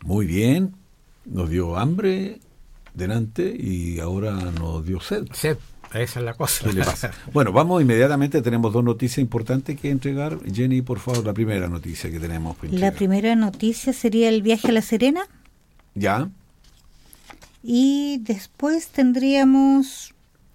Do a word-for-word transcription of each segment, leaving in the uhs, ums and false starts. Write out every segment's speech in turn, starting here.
Muy bien. Nos dio hambre delante y ahora nos dio sed. Sed, esa es la cosa. ¿Qué le pasa? Bueno, vamos inmediatamente. Tenemos dos noticias importantes que entregar. Jenny, por favor, la primera noticia que tenemos. La primera noticia sería el viaje a La Serena. Ya. Y después tendríamos...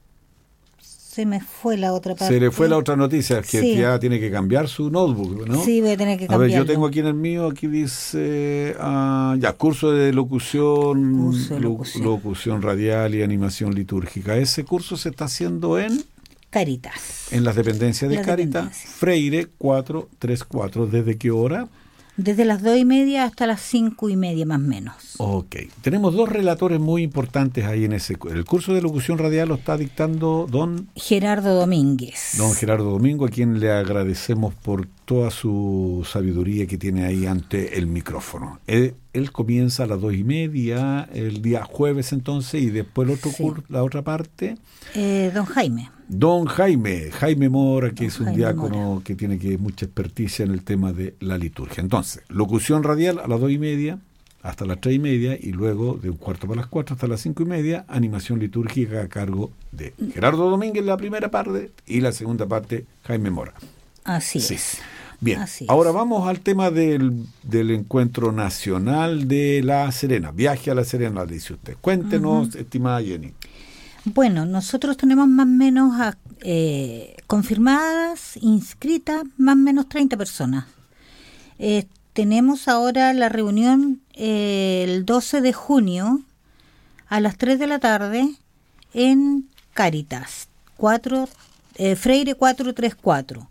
Se me fue la otra parte. Se le fue la otra noticia, que sí. ya tiene que cambiar su notebook, ¿no? Sí, voy a tener que cambiarlo. cambiarlo. A ver, yo tengo aquí en el mío, aquí dice, uh, ya, curso de locución, curso de locución. Lo, locución radial y animación litúrgica. Ese curso se está haciendo en... Caritas. En las dependencias de las Caritas, dependencias. Freire cuatrocientos treinta y cuatro. ¿Desde qué hora? Desde las dos y media hasta las cinco y media más o menos. Ok. Tenemos dos relatores muy importantes ahí en ese... El curso de locución radial lo está dictando don... Gerardo Domínguez. Don Gerardo Domingo, a quien le agradecemos por toda su sabiduría que tiene ahí ante el micrófono. Él, él comienza a las dos y media, el día jueves entonces, y después el otro sí. curso, la otra parte... Eh, don Jaime. Don Jaime, Jaime Mora, que Don es un Jaime diácono Mora. que tiene que mucha experticia en el tema de la liturgia. Entonces, locución radial a las dos y media hasta las tres y media, y luego de un cuarto para las cuatro hasta las cinco y media, animación litúrgica a cargo de Gerardo Domínguez, la primera parte, y la segunda parte, Jaime Mora. Así sí. es. Bien, Así ahora es. vamos al tema del, del encuentro nacional de La Serena. Viaje a La Serena, dice usted. Cuéntenos, uh-huh. estimada Jenny. Bueno, nosotros tenemos más o menos eh, confirmadas, inscritas, más o menos treinta personas. Eh, tenemos ahora la reunión eh, el doce de junio a las tres de la tarde en Caritas, cuatro, eh, Freire cuatrocientos treinta y cuatro.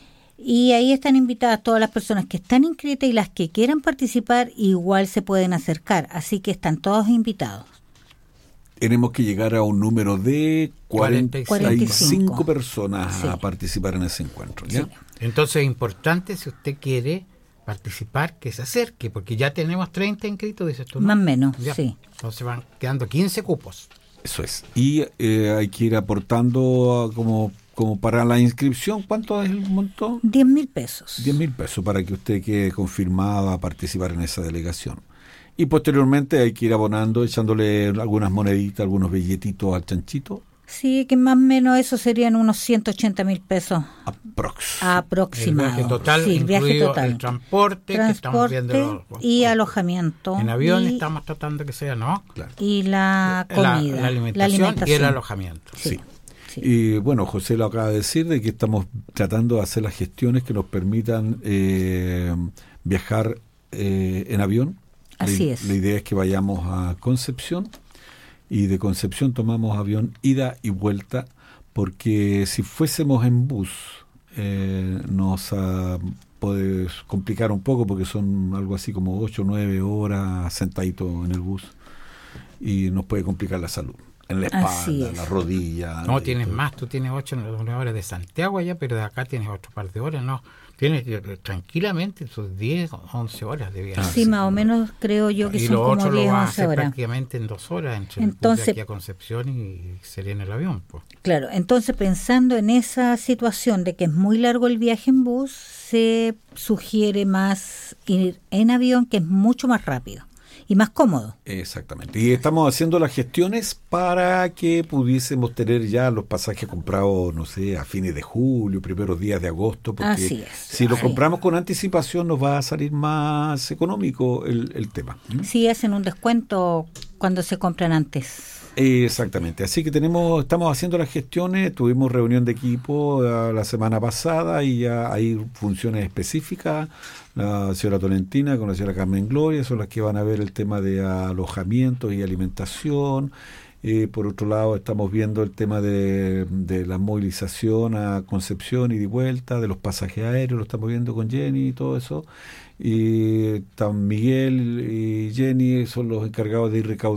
Y ahí están invitadas todas las personas que están inscritas, y las que quieran participar igual se pueden acercar, así que están todos invitados. Tenemos que llegar a un número de cuarenta y cinco, cuarenta y cinco personas sí. a participar en ese encuentro. ¿ya? Sí. Entonces es importante, si usted quiere participar, que se acerque, porque ya tenemos treinta inscritos, dices tú, ¿no? Más o menos, ya. sí. Entonces van quedando quince cupos. Eso es. Y eh, hay que ir aportando como, como para la inscripción. ¿Cuánto es el monto? diez mil pesos. diez mil pesos para que usted quede confirmado a participar en esa delegación. Y posteriormente hay que ir abonando, echándole algunas moneditas, algunos billetitos al chanchito. Sí, que más o menos eso serían unos ciento ochenta mil pesos. Aprox. Aproximado. El viaje total, sí, el viaje total. El transporte, transporte que estamos viendo los, los, y los, alojamiento. En avión y, estamos tratando que sea, ¿no? Claro. Y la comida. La, la, alimentación la alimentación y el alojamiento. Sí. Sí. Sí. Y bueno, José lo acaba de decir, de que estamos tratando de hacer las gestiones que nos permitan eh, viajar eh, en avión. Así la, es. La idea es que vayamos a Concepción, y de Concepción tomamos avión ida y vuelta, porque si fuésemos en bus eh, nos uh, puede complicar un poco, porque son algo así como ocho o nueve horas sentadito en el bus, y nos puede complicar la salud. En la espalda, la rodilla. No, tienes todo. Más, tú tienes ocho o nueve horas de Santiago allá, pero de acá tienes otro par de horas, ¿no? Tienes tranquilamente sus diez o once horas de viaje. Ah, sí, sí, más o menos creo yo que y son lo como otro diez, lo vas a once hacer horas. Prácticamente en dos horas entre entonces, el bus de aquí a Concepción y Serena el avión. Pues. Claro, entonces pensando en esa situación de que es muy largo el viaje en bus, se sugiere más ir en avión, que es mucho más rápido y más cómodo. Exactamente. Y estamos haciendo las gestiones para que pudiésemos tener ya los pasajes comprados, no sé, a fines de julio, primeros días de agosto, porque Así es. si lo sí. compramos con anticipación nos va a salir más económico el, el tema. ¿Mm? Sí, hacen un descuento cuando se compran antes. Exactamente, así que tenemos, estamos haciendo las gestiones, tuvimos reunión de equipo uh, la semana pasada, y ya hay funciones específicas. La señora Tolentina con la señora Carmen Gloria son las que van a ver el tema de alojamiento y alimentación. Eh, por otro lado, estamos viendo el tema de, de la movilización a Concepción y de vuelta, de los pasajes aéreos, lo estamos viendo con Jenny y todo eso. Y Miguel y Jenny son los encargados de ir recaudando